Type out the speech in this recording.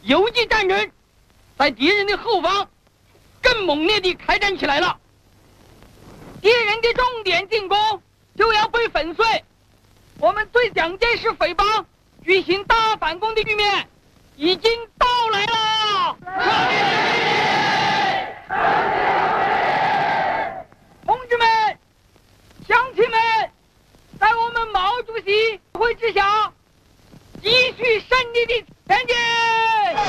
游击战争在敌人的后方更猛烈地开展起来了。敌人的重点进攻就要被粉碎，我们对蒋介石匪帮举行大反攻的局面已经到来了。同志们、乡亲们，在我们毛主席指挥之下，继续胜利的前进。